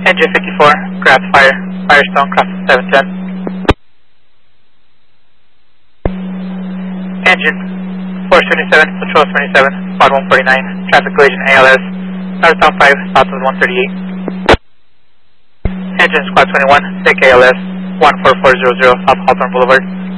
Engine 54, Grass Fire, Firestone, crossing 710. Engine 477, Patrol 27, Squad 149, traffic collision ALS, northbound 5, southbound 138. Engine Squad 21, take ALS, 14400, South Hawthorne Boulevard.